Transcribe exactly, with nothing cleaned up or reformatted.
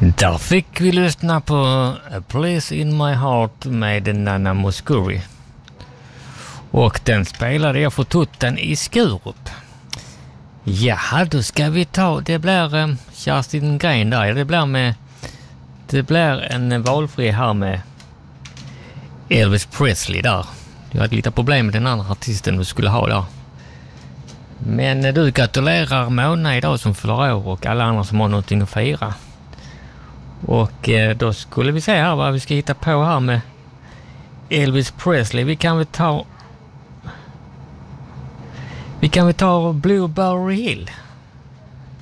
Där fick vi lyssna på A Place in My Heart med Nana Mouskouri. Och den spelade jag för Tutten i Skurup. Ja, då ska vi ta, det blir eh, Kerstin Gren där, det blir med, det blir en valfri här med Elvis Presley där. Jag hade lite problem med den andra artisten du skulle ha där. Men eh, du gratulerar Mona idag som fyller år och alla andra som har någonting att fira. Och eh, då skulle vi se här vad vi ska hitta på här med Elvis Presley. Vi kan väl ta Vi kan väl ta Blueberry Hill.